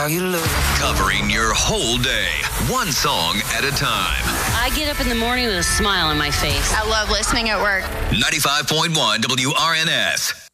How you look. Covering your whole day, one song at a time. I get up in the morning with a smile on my face. I love listening at work. 95.1 WRNS.